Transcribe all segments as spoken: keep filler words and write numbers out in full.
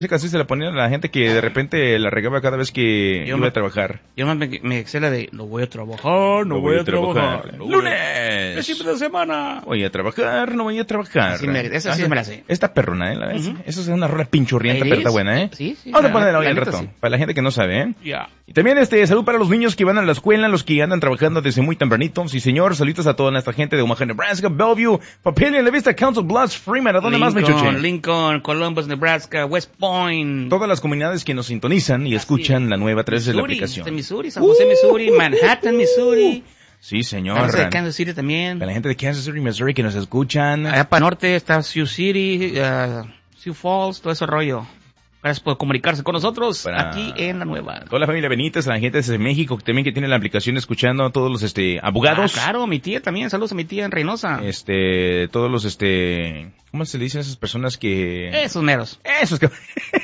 Así se la ponían a la gente que de repente la regaba cada vez que yo iba me, a trabajar. Yo más me, me excela de, no voy a trabajar, no, no voy, voy a trabajar. trabajar. ¡Lunes! ¡Principio de semana! Voy a trabajar, no voy a trabajar. Así me, esa sí me la sé. Esta perrona, ¿eh? ¿La ves? Uh-huh. Eso es una rola pinchurrienta, pero está buena, ¿eh? Sí, sí. Vamos a ponerla hoy al rato, sí. Para la gente que no sabe, ¿eh? Ya. Yeah. Y también, este, salud para los niños que van a la escuela, los que andan trabajando desde muy tempranito. Sí, señor, saluditos a toda nuestra gente de Omaha, Nebraska, Bellevue, Papillion, La Vista, Council Bluffs, Freeman, ¿a dónde Lincoln, más, me chuche? Lincoln, Columbus, Nebraska, West Point. Todas las comunidades que nos sintonizan y escuchan la nueva a través de la aplicación. Missouri, Missouri, San José, uh, Missouri, Manhattan, Missouri. Sí, señor. La gente de Kansas City también. Para la gente de Kansas City, Missouri que nos escuchan. Allá para norte está Sioux City, uh, Sioux Falls, todo ese rollo. Gracias por comunicarse con nosotros para aquí en la nueva. Toda la familia Benítez, la gente de México también que tiene la aplicación escuchando a todos los este abogados. Ah, claro, mi tía también, saludos a mi tía en Reynosa. Este, todos los este, ¿cómo se le dicen a esas personas que? Esos meros. Esos que.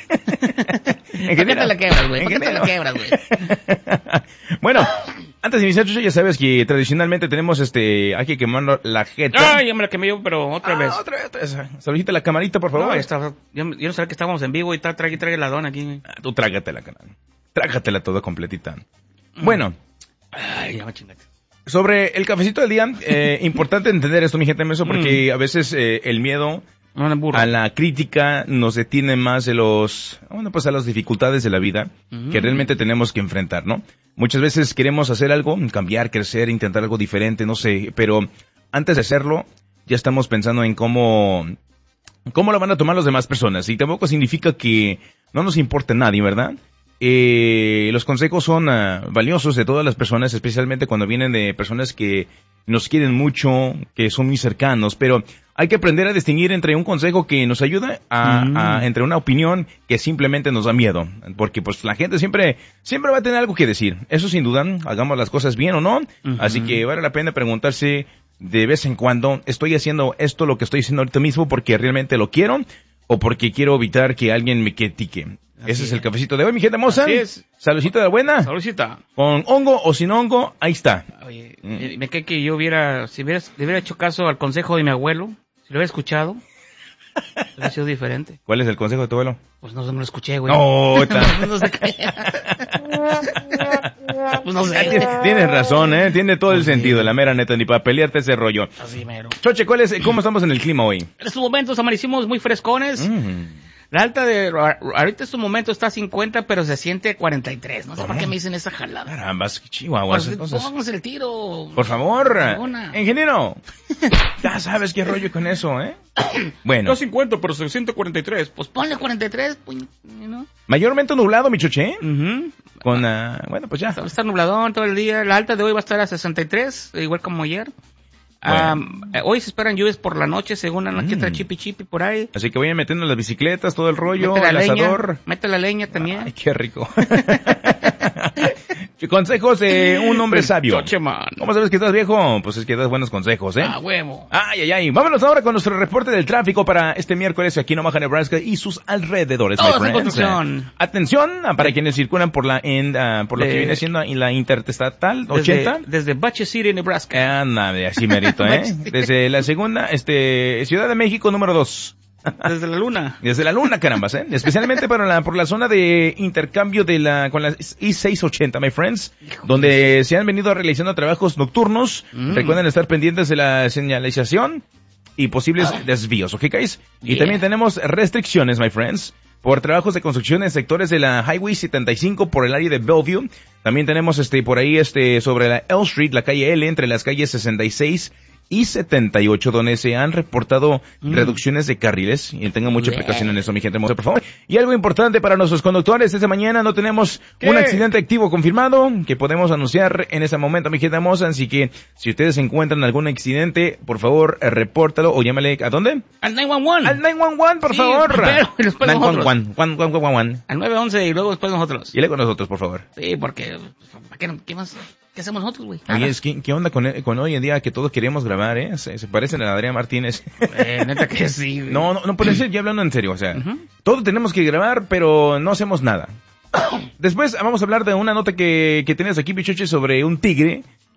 ¿En qué te la quebras, güey? ¿Por qué te la quebras, güey? Bueno, antes de iniciar, ya sabes que tradicionalmente tenemos este, hay que quemar la jeta. Ay, ya me la quemé yo, pero otra ah, vez. Otra vez, otra vez. Saludita la camarita, por favor. No, está, yo, yo no sabía que estábamos en vivo y está, trague, trague la dona aquí. Ah, tú trágatela, canal. Trágatela toda completita. Mm. Bueno. Ay, ya me chingaste. Sobre el cafecito del día, eh, importante entender esto, mi gente, eso porque mm. a veces eh, el miedo a la crítica nos detiene más de los, bueno, pues a las dificultades de la vida mm. que realmente tenemos que enfrentar, ¿no? Muchas veces queremos hacer algo, cambiar, crecer, intentar algo diferente, no sé, pero antes de hacerlo, ya estamos pensando en cómo, cómo lo van a tomar las demás personas. Y tampoco significa que no nos importe nadie, ¿verdad? Eh, los consejos son uh, valiosos de todas las personas, especialmente cuando vienen de personas que nos quieren mucho, que son muy cercanos, pero hay que aprender a distinguir entre un consejo que nos ayuda a, mm. a entre una opinión que simplemente nos da miedo, porque pues la gente siempre siempre va a tener algo que decir, eso sin duda, hagamos las cosas bien o no, uh-huh. Así que vale la pena preguntarse de vez en cuando, ¿estoy haciendo esto lo que estoy haciendo ahorita mismo porque realmente lo quiero o porque quiero evitar que alguien me critique? Así Ese es el cafecito de hoy, mi gente hermosa. Así es. Saludcita de la buena. Saludcita. Con hongo o sin hongo, ahí está. Oye, mm. me cae que yo hubiera, si hubiera, le hubiera hecho caso al consejo de mi abuelo, si lo hubiera escuchado, hubiera sido diferente. ¿Cuál es el consejo de tu abuelo? Pues no, no lo escuché, güey. No, está. No sé qué. Pues no sé. Tienes, tienes razón, ¿eh? Tiene todo el sentido, la mera neta, ni para pelearte ese rollo. Así mero. Choche, ¿cuál es, cómo estamos en el clima hoy? En estos momentos amanecimos muy frescones. Mm. La alta de, ahorita en este momento está a cincuenta, pero se siente cuarenta y tres. No sé por qué me dicen esa jalada. Carambas, chihuahuas. Pues, entonces. Pónganse el tiro. Por favor. Ingeniero. Ya sabes qué rollo con eso, ¿eh? Bueno. No cincuenta, pero se siente cuarenta y tres. Pues ponle cuarenta y tres, pues, ¿no? Mayormente nublado, mi choche. Uh-huh. Con, uh, bueno, pues ya. Va a estar nubladón todo el día. La alta de hoy va a estar a sesenta y tres, igual como ayer. Bueno. Um, hoy se esperan lluvias por la noche, según la noche, mm. chipi chipi por ahí. Así que vayan metiendo las bicicletas, todo el rollo, el leña, asador. Mete la leña también. Ay, qué rico. Consejos de un hombre sabio. Chocheman. ¿Cómo sabes que estás viejo? Pues es que das buenos consejos, ¿eh? Ah, huevo. Ay, ay, ay. Vámonos ahora con nuestro reporte del tráfico para este miércoles aquí en Omaha, Nebraska y sus alrededores. Todos en construcción. Atención para quienes circulan por la en, uh, por lo de, que viene siendo la interestatal ochenta. Desde, desde Bache City, Nebraska. Anda, así merito, ¿eh? Desde la segunda, este, Ciudad de México número dos. Desde la luna. Desde la luna, carambas, ¿eh? Especialmente para la, por la zona de intercambio de la, con la I seiscientos ochenta, my friends, Hijo donde se han venido realizando trabajos nocturnos. Mm. Recuerden estar pendientes de la señalización y posibles ah. desvíos, ¿ok, guys? Yeah. Y también tenemos restricciones, my friends, por trabajos de construcción en sectores de la Highway setenta y cinco por el área de Bellevue. También tenemos este, por ahí, este, sobre la L Street, la calle L, entre las calles sesenta y seis y setenta y ocho, donde se han reportado mm. reducciones de carriles, y tengan mucha yeah. precaución en eso, mi gente, por favor. Y algo importante para nuestros conductores, esta mañana no tenemos ¿Qué? un accidente activo confirmado que podemos anunciar en ese momento, mi gente hermosa, así que si ustedes encuentran algún accidente, por favor, eh, repórtalo o llámale, ¿a dónde? Al nueve once one. Al nueve once one, por sí, favor. Pero después nosotros. One, one, one, one, one. Al nueve once y luego después nosotros. Y luego nosotros, por favor. Sí, porque, ¿qué, qué más? ¿Qué hacemos nosotros, güey? Oye, es que, ¿qué onda con, con hoy en día que todos queremos grabar, eh? Se, se parecen a Adrián Martínez. Eh, neta que sí, güey. No, no, no puede ser, ya hablando en serio, o sea, uh-huh. todos tenemos que grabar, pero no hacemos nada. Después vamos a hablar de una nota que, que tienes aquí, Bichoche, sobre un tigre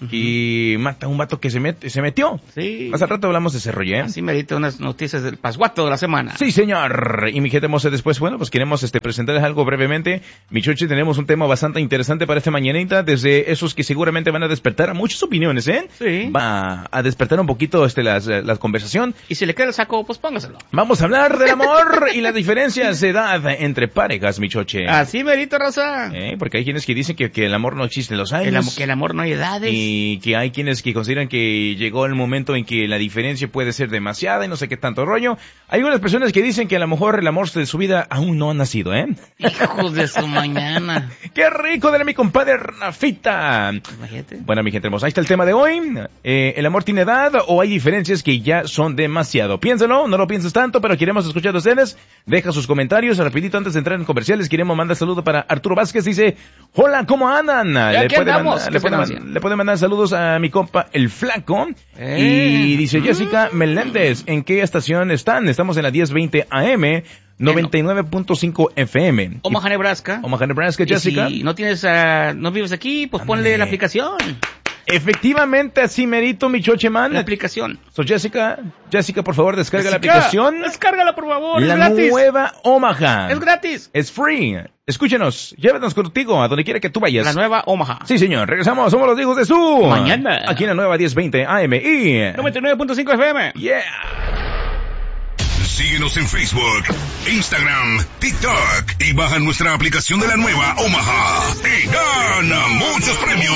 uh-huh. y mata a un vato que se, met, se metió. Sí. Más al rato hablamos de ese rollo, ¿eh? Así merito unas noticias del pasguato de la semana. Sí, señor. Y mi gente hermosa, después, bueno, pues queremos este presentarles algo brevemente. Mi choche, tenemos un tema bastante interesante para esta mañanita, desde esos que seguramente van a despertar a muchas opiniones, ¿eh? Sí. Va a despertar un poquito este las, la conversación. Y si le queda el saco, pues póngaselo. Vamos a hablar del amor y las diferencias de edad entre parejas, mi choche. Así merito, raza. Eh, porque hay quienes que dicen que, que el amor no existe en los años. El am- que el amor no hay edades. Y que hay quienes que consideran que llegó el momento en que la diferencia puede ser demasiada y no sé qué tanto rollo. Hay algunas personas que dicen que a lo mejor el amor de su vida aún no ha nacido, ¿eh? Hijos de su mañana. ¡Qué rico! Dale mi compadre Rafita. Imagínate. Bueno, mi gente hermosa, ahí está el tema de hoy. Eh, ¿El amor tiene edad o hay diferencias que ya son demasiado? Piénsalo, no lo pienses tanto, pero queremos escuchar a ustedes. Deja sus comentarios. Rapidito, antes de entrar en comerciales, queremos mandar saludo para Arturo Vázquez. Dice, hola, ¿cómo andan? Le puede, mandar, le, puede man, le puede mandar saludos a mi compa, el Flaco. Eh. Y dice Jessica mm. Meléndez, ¿en qué estación están? Estamos en la diez veinte A M. noventa y nueve punto cinco F M. Omaha, Nebraska. Omaha, Nebraska, Jessica. Y si no tienes, uh, no vives aquí, pues ponle Amén. La aplicación. Efectivamente, así merito, mi chocheman. La aplicación. So, Jessica, Jessica, por favor, descarga Jessica, la aplicación. Descárgala, por favor, la es gratis. La nueva Omaha. Es gratis. Es free. Escúchenos, llévanos contigo a donde quiera que tú vayas. La nueva Omaha. Sí, señor. Regresamos, somos los hijos de su mañana. Aquí en la nueva diez veinte A M y noventa y nueve punto cinco F M. Yeah. Síguenos en Facebook, Instagram, TikTok y baja nuestra aplicación de la nueva Omaha y gana muchos premios.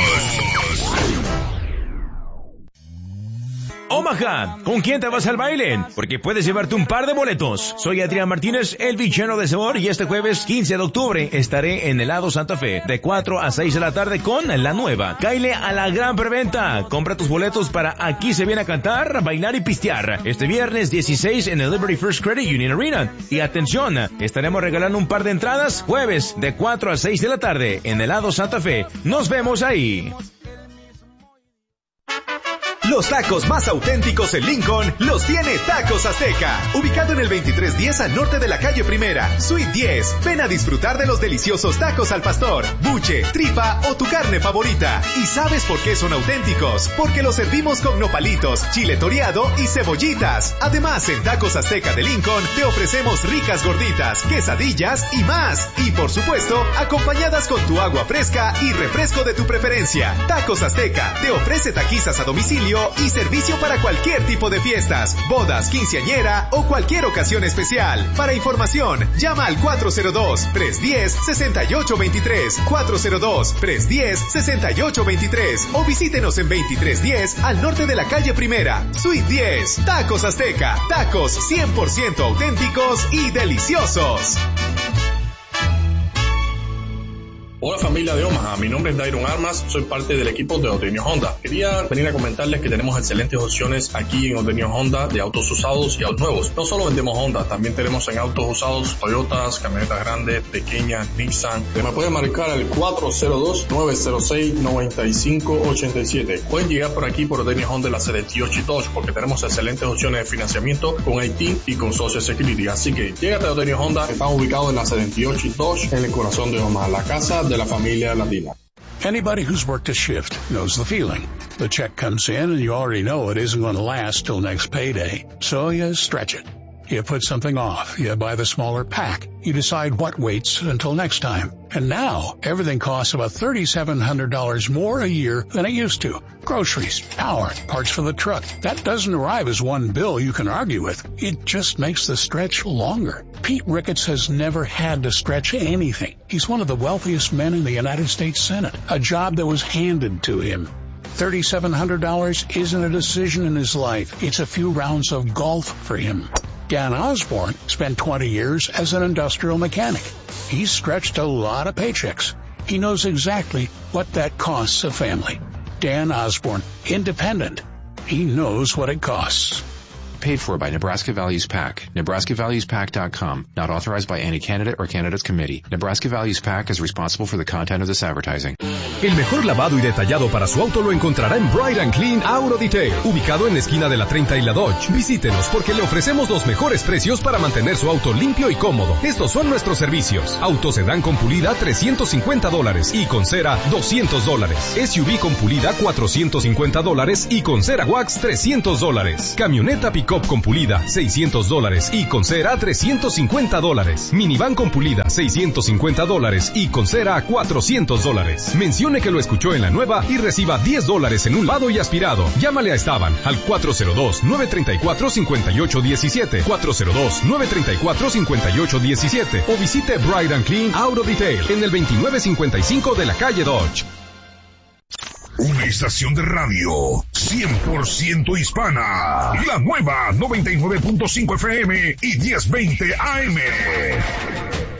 Omaha, ¿con quién te vas al baile? Porque puedes llevarte un par de boletos. Soy Adrián Martínez, el villano de sabor, y este jueves quince de octubre estaré en Helado Santa Fe de cuatro a seis de la tarde con la nueva. Cáele a la gran preventa. Compra tus boletos para Aquí se viene a cantar, bailar y pistear. Este viernes dieciséis en el Liberty First Credit Union Arena. Y atención, estaremos regalando un par de entradas jueves de cuatro a seis de la tarde en Helado Santa Fe. Nos vemos ahí. Los tacos más auténticos en Lincoln los tiene Tacos Azteca. Ubicado en el veintitrés diez al norte de la calle Primera, Suite diez. Ven a disfrutar de los deliciosos tacos al pastor, buche, tripa o tu carne favorita. ¿Y sabes por qué son auténticos? Porque los servimos con nopalitos, chile toreado y cebollitas. Además, en Tacos Azteca de Lincoln te ofrecemos ricas gorditas, quesadillas y más. Y por supuesto, acompañadas con tu agua fresca y refresco de tu preferencia. Tacos Azteca te ofrece taquizas a domicilio y servicio para cualquier tipo de fiestas, bodas, quinceañera o cualquier ocasión especial. Para información, llama al cuatro cero dos, tres uno cero, seis ocho dos tres, cuatro cero dos, tres uno cero, seis ocho dos tres o visítenos en veintitrés diez al norte de la calle Primera, Suite diez. Tacos Azteca, tacos cien por ciento auténticos y deliciosos. Hola familia de Omaha, mi nombre es Dairon Armas, soy parte del equipo de Odenio Honda. Quería venir a comentarles que tenemos excelentes opciones aquí en Odenio Honda de autos usados y autos nuevos. No solo vendemos Honda, también tenemos en autos usados Toyotas, camionetas grandes, pequeñas, Nissan. Me pueden marcar al cuatro cero dos, nueve cero seis, nueve cinco ocho siete. Pueden llegar por aquí por Odenio Honda la setenta y ocho y Dodge porque tenemos excelentes opciones de financiamiento con I T y con Social Security. Así que llégate a Odenio Honda, estamos ubicados en la setenta y ocho y Dodge en el corazón de Omaha, la casa de de la familia latina. Anybody who's worked a shift knows the feeling. The check comes in and you already know it isn't going to last till next payday. So you stretch it. You put something off. You buy the smaller pack. You decide what waits until next time. And now, everything costs about three thousand seven hundred dollars more a year than it used to. Groceries, power, parts for the truck. That doesn't arrive as one bill you can argue with. It just makes the stretch longer. Pete Ricketts has never had to stretch anything. He's one of the wealthiest men in the United States Senate. A job that was handed to him. three thousand seven hundred dollars isn't a decision in his life. It's a few rounds of golf for him. Dan Osborne spent twenty years as an industrial mechanic. He's stretched a lot of paychecks. He knows exactly what that costs a family. Dan Osborne, independent. He knows what it costs. Paid for by Nebraska Values PAC. Nebraska Values Pac dot com. Not authorized by any candidate or candidates committee. Nebraska Values PAC is responsible for the content of this advertising. El mejor lavado y detallado para su auto lo encontrará en Bright and Clean Auto Detail, ubicado en la esquina de la treinta y la Dodge. Visítenos porque le ofrecemos los mejores precios para mantener su auto limpio y cómodo. Estos son nuestros servicios. Auto sedán con pulida trescientos cincuenta dólares y con cera doscientos dólares. S U V con pulida cuatrocientos cincuenta dólares y con cera wax trescientos dólares. Camioneta pick-up con pulida seiscientos dólares y con cera trescientos cincuenta dólares. Minivan con pulida seiscientos cincuenta dólares y con cera cuatrocientos dólares. Mencione que lo escuchó en la nueva y reciba diez dólares en un lavado y aspirado. Llámale a Esteban al cuatro cero dos, nueve tres cuatro, cinco ocho uno siete, cuatro cero dos, nueve tres cuatro, cinco ocho uno siete o visite Bright and Clean Auto Detail en el veintinueve cincuenta y cinco de la calle Dodge. Una estación de radio cien por ciento hispana. La nueva noventa y nueve punto cinco F M y diez veinte A M.